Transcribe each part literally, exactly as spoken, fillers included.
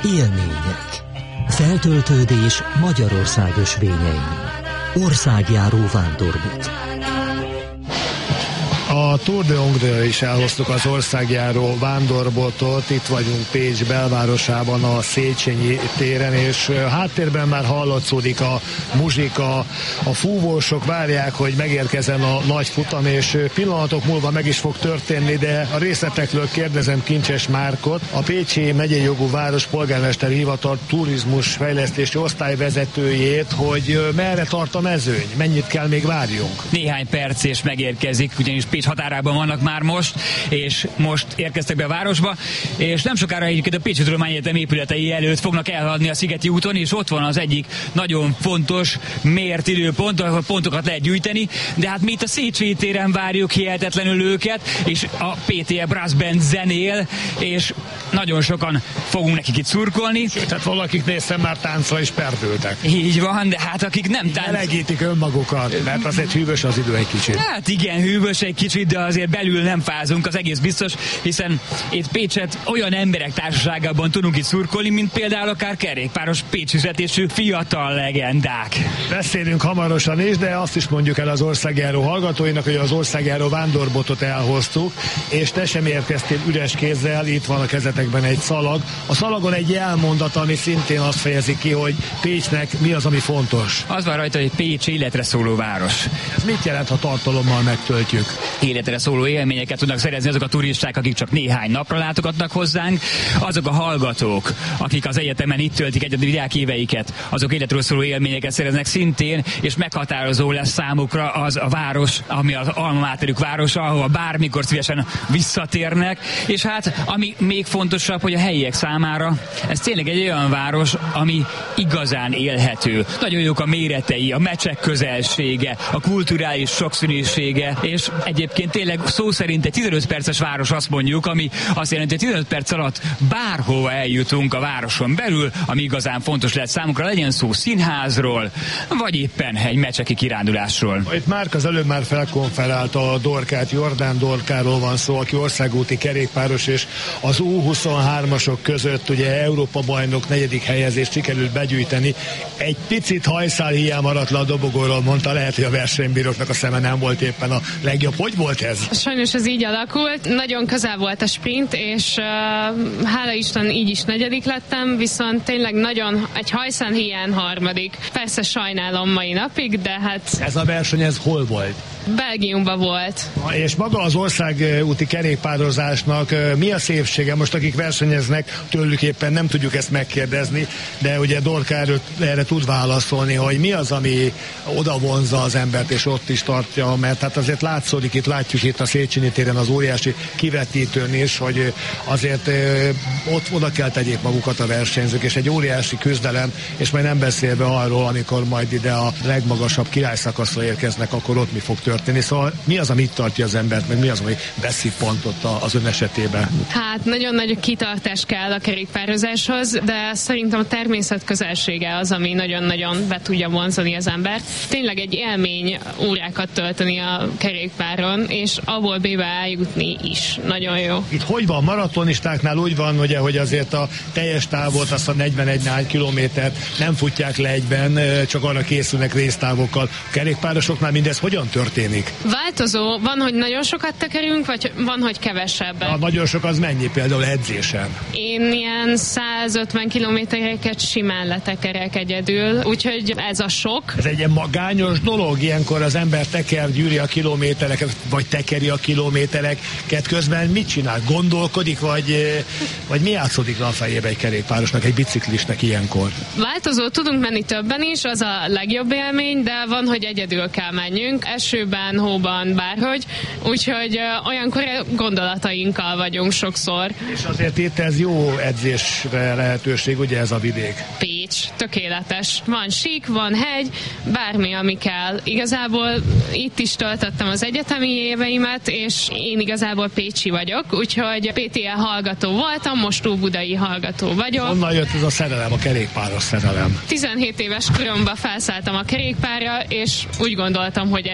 Élmények. Feltöltődés Magyarország ösvényein. Országjáró vándorbolt. A Tour de Hongrie is elhoztuk az országjáró vándorbotot, itt vagyunk Pécs belvárosában, a Széchenyi téren, és háttérben már hallatszódik a muzsika, a fúvósok várják, hogy megérkezzen a nagy futam, és pillanatok múlva meg is fog történni, de a részletekről kérdezem Kincses Márkot, a Pécsi megyei jogú város polgármesteri hivatal turizmus fejlesztési osztályvezetőjét, hogy merre tart a mezőny, mennyit kell még várjunk? Néhány perc és megérkezik, ugyanis Pécs határában vannak már most, és most érkeztek be a városba, és nem sokára egyébként a Pécsi Tudományegyetem épületei előtt fognak elhaladni a Szigeti úton, és ott van az egyik nagyon fontos mért időpont, ahol pontokat lehet gyűjteni, de hát mi itt a Széchenyi téren várjuk hihetetlenül őket, és a pé té e Brass Band zenél, és nagyon sokan fogunk nekik itt szurkolni. Sőt, tehát valakik néztem már táncra is perdültek. Így van, de hát akik nem tánc... Melegítik önmagukat, mert azért hűvös az idő egy kicsit. Hát igen, hűvös egy kicsit, de azért belül nem fázunk, az egész biztos, hiszen itt Pécset olyan emberek társaságában tudunk itt szurkolni, mint például akár kerékpáros pécsüzetésű fiatal legendák. Beszélünk hamarosan is, de azt is mondjuk el az országjáró hallgatóinak, hogy az országjáró vándorbotot elhoztuk, és te sem érkeztél üres kézzel, itt van a kezetekben egy szalag. A szalagon egy jelmondat, ami szintén azt fejezi ki, hogy Pécsnek mi az, ami fontos. Az van rajta, hogy Pécs életre szóló város. Ez mit jelent, ha tartalommal megtöltjük? Életre szóló élményeket tudnak szerezni azok a turisták, akik csak néhány napra látogatnak hozzánk, azok a hallgatók, akik az egyetemen itt töltik egyetemi diákéveiket, azok életről szóló élményeket szereznek szintén, és meghatározó lesz számukra az a város, ami az alma materük városa, ahova bármikor szívesen visszatérnek, és hát ami még fontosabb, hogy a helyiek számára ez tényleg egy olyan város, ami igazán élhető. Nagyon jók a méretei, a meccsek közelsége, a kulturális sokszínűsége, és egyébként tényleg szó szerint egy tizenöt perces város, azt mondjuk, ami azt jelenti, hogy tizenöt perc alatt bárhova eljutunk a városon belül, ami igazán fontos lehet számunkra, legyen szó színházról, vagy éppen egy meccseki kirándulásról. Itt Márk az előbb már felkonferált a Dorkát, Jordán Dorkáról van szó, aki országúti kerékpáros, és az U huszonhármasok között ugye Európa bajnok negyedik helyezést sikerült begyűjteni. Egy picit hajszálhíján maradt le a dobogóról, mondta, lehet, hogy a versenybíróknak a szeme nem volt éppen a legjobb. Hogy volt ez? Sajnos ez így alakult. Nagyon közel volt a sprint, és uh, hála Isten így is negyedik lettem, viszont tényleg nagyon egy hajszálhíján harmadik. Persze sajnálom mai napig, de hát... Ez a verseny, ez hol volt? Belgiumban volt. És maga az országúti kerékpározásnak mi a szépsége? Most akik versenyeznek, tőlük éppen nem tudjuk ezt megkérdezni, de ugye Dorka erről, erre tud válaszolni, hogy mi az, ami oda vonzza az embert, és ott is tartja, mert hát azért látszódik, itt látjuk itt a Széchenyi téren az óriási kivetítőn is, hogy azért ott oda kell tegyék magukat a versenyzők, és egy óriási küzdelem, és majd nem beszélve arról, amikor majd ide a legmagasabb királyszakaszra érkeznek, akkor ott mi fog történni. Szóval mi az, ami itt tartja az embert, meg mi az, ami veszi pontot az ön esetében? Hát nagyon nagy kitartás kell a kerékpározáshoz, de szerintem a természet közelsége az, ami nagyon-nagyon be tudja vonzani az embert. Tényleg egy élmény órákat tölteni a kerékpáron, és abból B-be eljutni is. Nagyon jó. Itt hogy van? Maratonistáknál úgy van, ugye, hogy azért a teljes távot, azt a negyvenegy néhány kilométert nem futják le egyben, csak arra készülnek résztávokkal. A kerékpárosoknál mindez hogyan történik? Változó. Van, hogy nagyon sokat tekerünk, vagy van, hogy kevesebbet. A nagyon sok az mennyi például edzésen? Én ilyen százötven kilométereket simán letekerek egyedül, úgyhogy ez a sok. Ez egy ilyen magányos dolog, ilyenkor az ember teker, gyűri a kilométereket, vagy tekeri a kilométereket, közben mit csinál? Gondolkodik, vagy, vagy mi játszódik le a fejébe egy kerékpárosnak, egy biciklisnek ilyenkor? Változó, tudunk menni többen is, az a legjobb élmény, de van, hogy egyedül kell menjünk, esőben, hóban, bárhogy, úgyhogy uh, olyankor gondolatainkkal vagyunk sokszor. És azért itt ez jó edzésre lehetőség, ugye ez a vidék? Pécs, tökéletes. Van sík, van hegy, bármi, ami kell. Igazából itt is töltöttem az egyetemi éveimet, és én igazából pécsi vagyok, úgyhogy pé té e hallgató voltam, most óbudai hallgató vagyok. Honnan jött ez a szerelem, a kerékpáros szerelem? tizenhét éves koromban felszálltam a kerékpárra, és úgy gondoltam, hogy ezt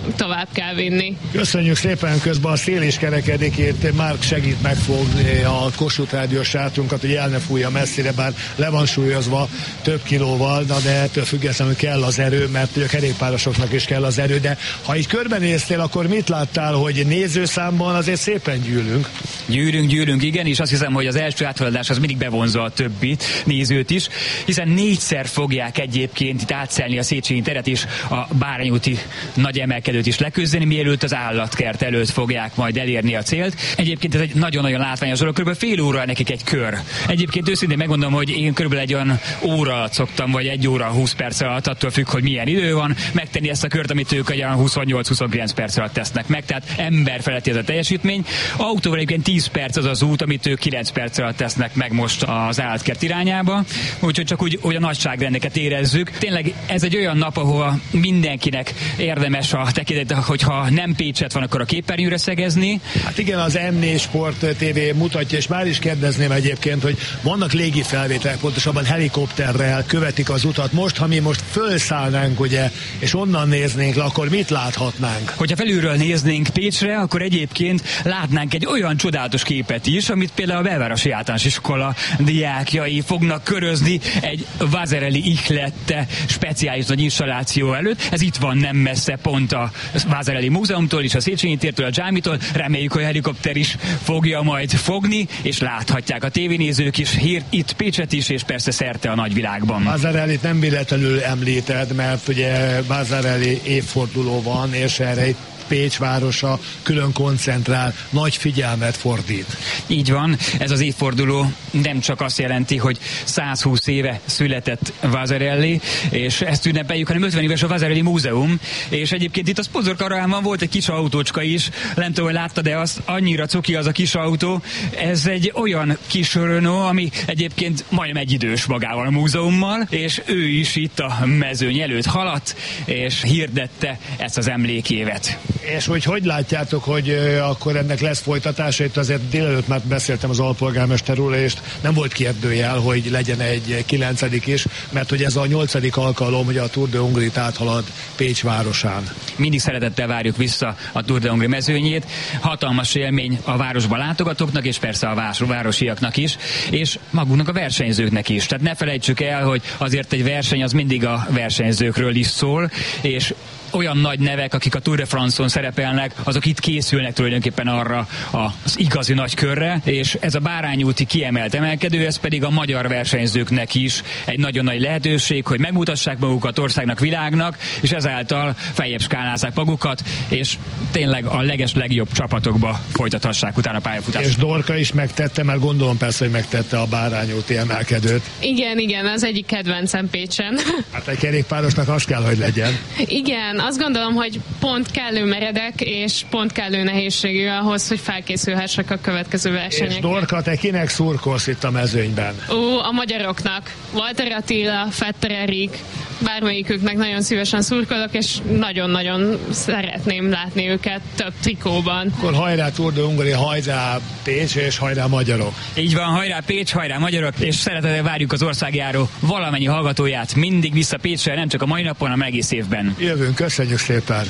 tovább kell vinni. Köszönjük szépen, közben a szél is kerekedik, itt Márk segít megfogni a Kossuth Rádiós sátrunkat, hogy el ne fújja messzire, bár le van súlyozva több kilóval, de ettől függetlenül kell az erő, mert a kerékpárosoknak is kell az erő, de ha így körbenéztél, akkor mit láttál, hogy nézőszámban azért szépen gyűlünk? Gyűrünk, gyűrünk, igen, és azt hiszem, hogy az első áthaladás az mindig bevonza a többit, nézőt is, hiszen négyszer fogják egyébként itt átszelni a Széchenyi teret és a Bárányúti nagy emelkedőt is leküzdeni, mielőtt az állatkert előtt fogják majd elérni a célt. Egyébként ez egy nagyon-nagyon látványos dolog, kb. Fél óra nekik egy kör. Egyébként őszintén megmondom, hogy én körülbelül egy olyan óra alatt szoktam, vagy egy óra húsz perc alatt, attól függ, hogy milyen idő van, megtenni ezt a kört, amit ők egy olyan huszonnyolc-huszonkilenc perc alatt tesznek meg, tehát ember feletti ez a teljesítmény. Autóval egyébként tíz perc az az út, amit ők kilenc perc alatt tesznek meg most az állatkert irányába, úgyhogy csak úgy, úgy a nagyságrendeket érezzük. Tényleg ez egy olyan nap, ahol mindenkinek érdemes a tekintet, hogyha nem Pécset van, akkor a képernyőre szegezni. Hát igen, az em négy Sport té vé mutatja, és már is kérdezném egyébként, hogy vannak légi felvételek, pontosabban helikopterrel követik az utat. Most, ha mi most fölszállnánk, ugye, és onnan néznénk le, akkor mit láthatnánk? Hogyha felülről néznénk Pécsre, akkor egyébként látnánk egy olyan csodálatos képet is, amit például a belvárosi általános iskola diákjai fognak körözni egy Vasarely Ihlette speciális nagy installáció előtt. Ez itt van nem messze, pont a Vasarely Múzeumtól és a Széchenyi tértől, a Dzsámitól. Reméljük, hogy a helikopter is fogja majd fogni, és láthatják a tévénézők is hír itt Pécset is, és persze szerte a nagyvilágban. Vasarelyt nem véletlenül említed, mert ugye Vasarely évforduló van, és erre itt Pécs városa külön koncentrál, nagy figyelmet fordít. Így van, ez az évforduló nem csak azt jelenti, hogy százhúsz éve született Vasarely, és ezt ünnepeljük, hanem ötven éves a Vasarely Múzeum, és egyébként itt a szponzorkarában volt egy kis autócska is, nem tudom, hogy láttad, de azt annyira cuki az a kis autó. Ez egy olyan kis Renault, ami egyébként majdnem egyidős magával a múzeummal, és ő is itt a mezőny előtt haladt, és hirdette ezt az emlékévet. És hogy hogy látjátok, hogy uh, akkor ennek lesz folytatása? Itt azért délelőtt már beszéltem az alpolgármester úrral, és nem volt kérdőjel, hogy legyen egy kilencedik is, mert hogy ez a nyolcadik alkalom, hogy a Tour de Hongrie-t áthalad Pécs városán. Mindig szeretettel várjuk vissza a Tour de Hongrie mezőnyét. Hatalmas élmény a városba látogatóknak, és persze a város, városiaknak is, és magunknak a versenyzőknek is. Tehát ne felejtsük el, hogy azért egy verseny az mindig a versenyzőkről is szól, és olyan nagy nevek, akik a Tour de France-on szerepelnek, azok itt készülnek tulajdonképpen arra az igazi nagy körre, és ez a Bárányúti kiemelt emelkedő, ez pedig a magyar versenyzőknek is egy nagyon nagy lehetőség, hogy megmutassák magukat országnak, világnak, és ezáltal feljebb skálázzák magukat, és tényleg a leges legjobb csapatokba folytathassák utána a pályafutást. És Dorka is megtette, mert gondolom persze, hogy megtette a Bárányúti emelkedőt. Igen, igen, az egyik kedvencem Pécsen. Hát egy kerékpárosnak az kell, hogy legyen. Igen, azt gondolom, hogy pont kellő meredek és pont kellő nehézségű ahhoz, hogy felkészülhessek a következő versenyekre. És Dorka, te kinek szurkolsz itt a mezőnyben? Ó, a magyaroknak. Walter Attila, Fetter Erik, bármelyiküknek nagyon szívesen szurkolok, és nagyon-nagyon szeretném látni őket több trikóban. Akkor hajrá Tour de Hongrie, hajrá Pécs, és hajrá magyarok. Így van, hajrá Pécs, hajrá magyarok, és szeretettel várjuk az országjáró valamennyi hallgatóját mindig vissza Pécsre, nem csak a mai napon, hanem egész évben. Jövünk, köszönjük szépen!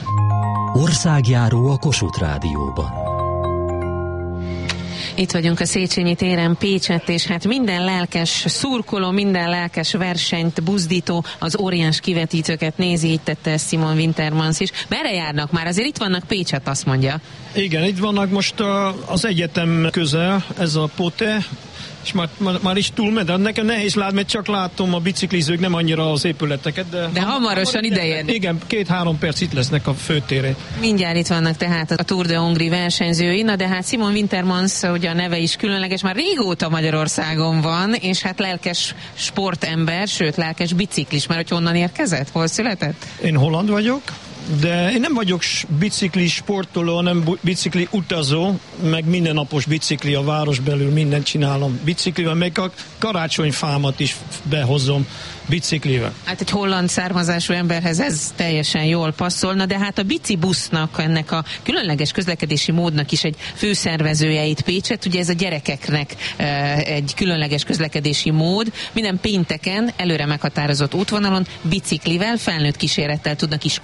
Országjáró a Kossuth Rádióban. Itt vagyunk a Széchenyi téren, Pécsett, és hát minden lelkes szurkoló, minden lelkes versenyt buzdító, az óriás kivetítőket nézi, így tette Simon Wintermans is. Merre járnak már? Azért itt vannak Pécsett, azt mondja. Igen, itt vannak most a, az egyetem közel, ez a Pote, és már, már, már is túlmegy, de nekem nehéz látni, mert csak látom a biciklizők, nem annyira az épületeket. De, de hamarosan idejönnek. Igen, két-három perc itt lesznek a főtéren. Mindjárt itt vannak tehát a Tour de Hongrie versenyzői, na de hát Simon Wintermans, ugye a neve is különleges, már régóta Magyarországon van, és hát lelkes sportember, sőt lelkes biciklis, mert hogy honnan érkezett? Hol született? Én holland vagyok, de én nem vagyok bicikli sportoló, hanem bicikli utazó, meg mindennapos bicikli a város belül, mindent csinálom biciklivel, meg a karácsonyfámat is behozom biciklivel. Hát egy holland származású emberhez ez teljesen jól passzolna, de hát a bicibusznak, ennek a különleges közlekedési módnak is egy főszervezője itt Pécsett, ugye ez a gyerekeknek e, egy különleges közlekedési mód, minden pénteken előre meghatározott útvonalon biciklivel, felnőtt kísérettel tudnak iskolába menni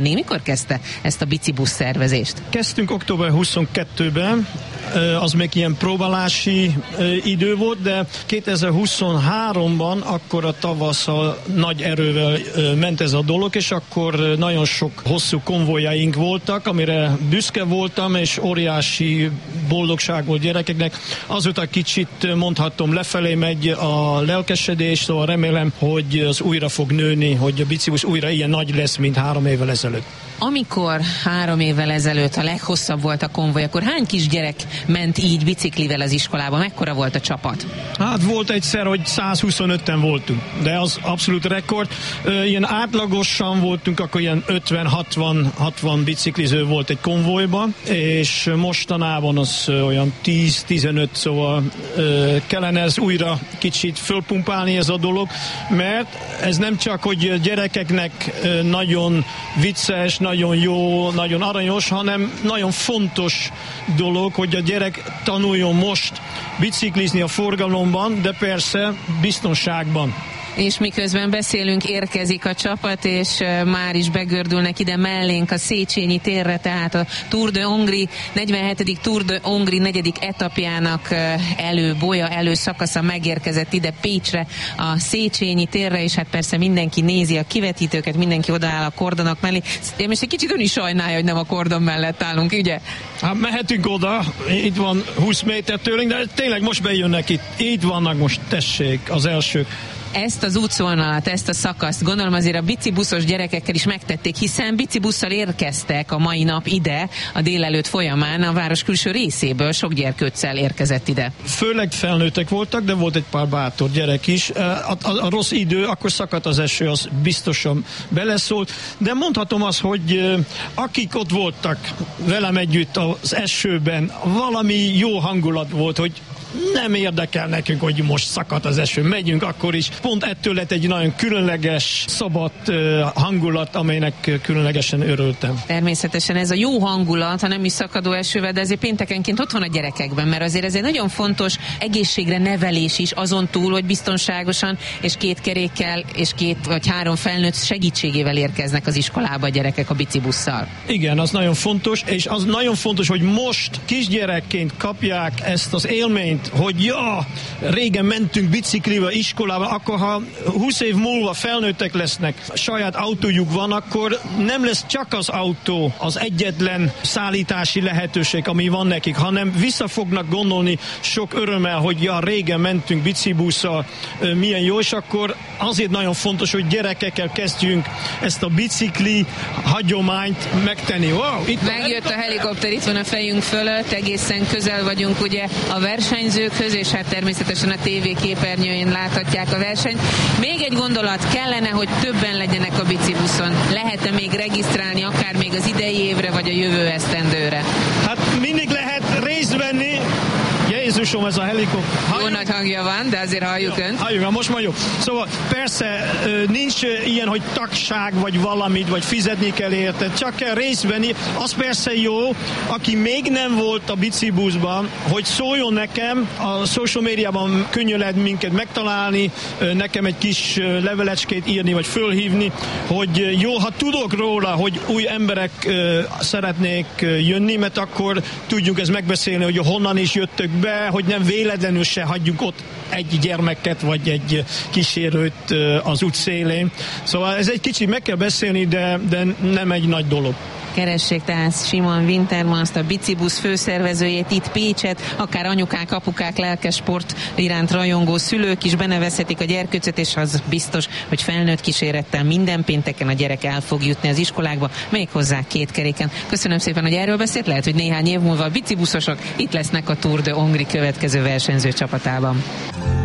lenni. Mikor kezdte ezt a bicibusz szervezést? Kezdtünk október huszonkettőben, az még ilyen próbálási idő volt, de kétezer-huszonháromban akkor a tavasszal nagy erővel ment ez a dolog, és akkor nagyon sok hosszú konvojjaink voltak, amire büszke voltam, és óriási boldogság volt gyerekeknek. Azóta kicsit mondhatom, lefelé megy a lelkesedés, szóval remélem, hogy az újra fog nőni, hogy a bicibusz újra ilyen nagy lesz, mint három évvel ezelőtt. Amikor három évvel ezelőtt a leghosszabb volt a konvoj, akkor hány kisgyerek ment így biciklivel az iskolába? Mekkora volt a csapat? Hát volt egyszer, hogy százhuszonöten voltunk, de az abszolút rekord. Ilyen átlagosan voltunk, akkor ilyen ötven-hatvan bicikliző volt egy konvojban, és mostanában az olyan tíz-tizenöt, szóval kellene ez újra kicsit fölpumpálni ez a dolog, mert ez nem csak, hogy gyerekeknek nagyon vicces, nagyon jó, nagyon aranyos, hanem nagyon fontos dolog, hogy a gyerek tanuljon most biciklizni a forgalomban, de persze biztonságban. És miközben beszélünk, érkezik a csapat, és már is begördülnek ide mellénk a Széchenyi térre, tehát a Tour de Hongrie, negyvenhetedik Tour de Hongrie negyedik etapjának elő, bolya elő szakasza megérkezett ide Pécsre, a Széchenyi térre, és hát persze mindenki nézi a kivetítőket, mindenki odaáll a kordonok mellé. Én most egy kicsit ön is sajnálja, hogy nem a kordon mellett állunk, ugye? Hát mehetünk oda, itt van húsz méter tőlünk, de tényleg most bejönnek itt. Itt vannak most, tessék, az elsők. Ezt az útszónalat, ezt a szakaszt gondolom azért a bicibuszos gyerekekkel is megtették, hiszen bicibusszal érkeztek a mai nap ide, a délelőtt folyamán a város külső részéből sok gyerkőccel érkezett ide. Főleg felnőttek voltak, de volt egy pár bátor gyerek is. A, a, a rossz idő, akkor szakadt az eső, az biztosan beleszólt, de mondhatom azt, hogy akik ott voltak velem együtt az esőben, valami jó hangulat volt, hogy nem érdekel nekünk, hogy most szakadt az eső, megyünk akkor is. Pont ettől lett egy nagyon különleges, szabad uh, hangulat, amelynek különlegesen örültem. Természetesen ez a jó hangulat, ha nem is szakadó esővel, de azért péntekenként ott van a gyerekekben, mert azért ez egy nagyon fontos egészségre nevelés is, azon túl, hogy biztonságosan és két kerékkel és két vagy három felnőtt segítségével érkeznek az iskolába a gyerekek a bicibusszal. Igen, az nagyon fontos, és az nagyon fontos, hogy most kisgyerekként kapják ezt az élményt, hogy ja, régen mentünk biciklivel iskolába, akkor ha húsz év múlva felnőttek lesznek, saját autójuk van, akkor nem lesz csak az autó az egyetlen szállítási lehetőség, ami van nekik, hanem vissza fognak gondolni sok örömmel, hogy ja, régen mentünk bicibusszal, milyen jó, és akkor azért nagyon fontos, hogy gyerekekkel kezdjünk ezt a bicikli hagyományt megtenni. Wow, itt megjött a helikopter, itt van a fejünk fölött, egészen közel vagyunk ugye a verseny versenyzőkhöz, és hát természetesen a tévé képernyőjén láthatják a versenyt. Még egy gondolat, kellene, hogy többen legyenek a bicibuszon. Lehet-e még regisztrálni, akár még az idei évre, vagy a jövő esztendőre? Hát mindig lehet részt venni. Jézusom, ez a helikopter. Jó nagy hangja van, de azért halljuk önt. Halljuk, most mondjuk. Szóval persze nincs ilyen, hogy tagság, vagy valamit, vagy fizetni kell érte, csak kell részt venni. Az persze jó, aki még nem volt a bicibuszban, hogy szóljon nekem, a social médiában könnyű lehet minket megtalálni, nekem egy kis levelecskét írni, vagy fölhívni, hogy jó, ha tudok róla, hogy új emberek szeretnék jönni, mert akkor tudjuk ezt megbeszélni, hogy honnan is jöttök be, hogy nem véletlenül se hagyjuk ott egy gyermeket, vagy egy kísérőt az út szélén. Szóval ez egy kicsit meg kell beszélni, de, de nem egy nagy dolog. Keressék tehát Simon Wintermann-t, a bicibusz főszervezőjét itt Pécset, akár anyukák, apukák, lelkes sport iránt rajongó szülők is benevezhetik a gyerkőcöt, és az biztos, hogy felnőtt kísérettel minden pénteken a gyerek el fog jutni az iskolákba, méghozzá két keréken. Köszönöm szépen, hogy erről beszélt, lehet, hogy néhány év múlva a bicibuszosok itt lesznek a Tour de Hongrie következő versenyző csapatában.